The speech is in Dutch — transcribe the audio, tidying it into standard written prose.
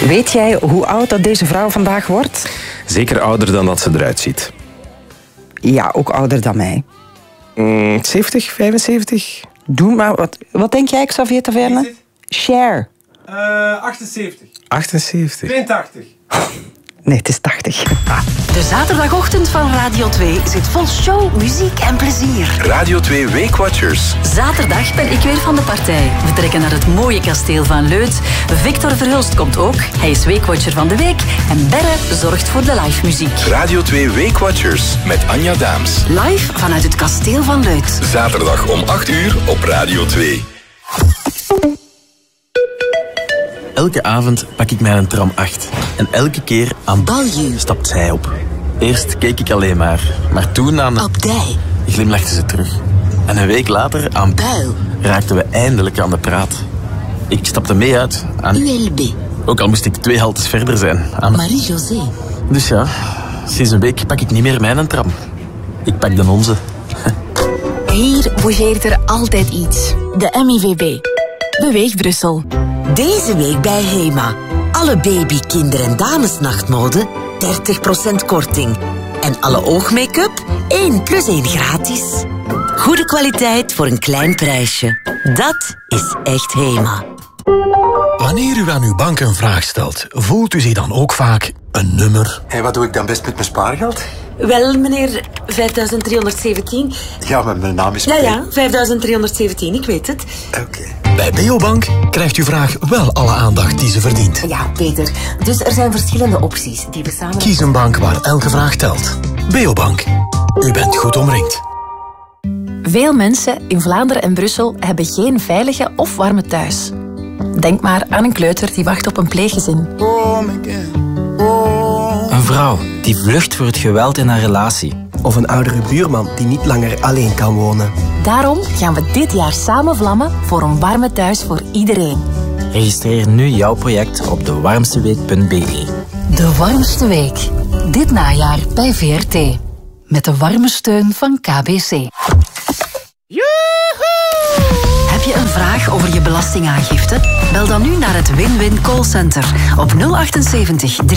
Weet jij hoe oud dat deze vrouw vandaag wordt? Zeker ouder dan dat ze eruit ziet. Ja, ook ouder dan mij. 70, 75? Doe maar. Wat denk jij, Xavier Taverne? Cher. 78. 78. 82. Nee, het is 80. De zaterdagochtend van Radio 2 zit vol show, muziek en plezier. Radio 2 Weekwatchers. Zaterdag ben ik weer van de partij. We trekken naar het mooie kasteel van Leuth. Victor Verhulst komt ook. Hij is Weekwatcher van de week. En Berre zorgt voor de live muziek. Radio 2 Weekwatchers met Anja Daams. Live vanuit het kasteel van Leuth. Zaterdag om 8 uur op Radio 2. Elke avond pak ik mij een tram 8. En elke keer aan Baljuw stapt zij op. Eerst keek ik alleen maar toen aan... op Dij, glimlachte ze terug. En een week later aan Buil, raakten we eindelijk aan de praat. Ik stapte mee uit aan... ULB, Ook al moest ik 2 haltes verder zijn. Aan... Marie-José. Dus ja, sinds een week pak ik niet meer mijn tram. Ik pak de onze. Hier bougeert er altijd iets. De MIVB. Beweeg Brussel. Deze week bij Hema. Alle baby, kinder- en damesnachtmode 30% korting. En alle oogmake-up 1 + 1 gratis. Goede kwaliteit voor een klein prijsje. Dat is echt Hema. Wanneer u aan uw bank een vraag stelt, voelt u zich dan ook vaak een nummer? En wat doe ik dan best met mijn spaargeld? Wel, meneer, 5317. Ja, maar mijn naam is... Ja, 5317, ik weet het. Oké. Bij Beobank krijgt uw vraag wel alle aandacht die ze verdient. Ja, Peter. Dus er zijn verschillende opties die we samen... Kies een bank waar elke vraag telt. Beobank. U bent goed omringd. Veel mensen in Vlaanderen en Brussel hebben geen veilige of warme thuis. Denk maar aan een kleuter die wacht op een pleeggezin. Een vrouw die vlucht voor het geweld in haar relatie. Of een oudere buurman die niet langer alleen kan wonen. Daarom gaan we dit jaar samen vlammen voor een warme thuis voor iedereen. Registreer nu jouw project op dewarmsteweek.be. De warmste week. Dit najaar bij VRT. Met de warme steun van KBC. Heb je een vraag over je belastingaangifte? Bel dan nu naar het Win-Win Callcenter op 078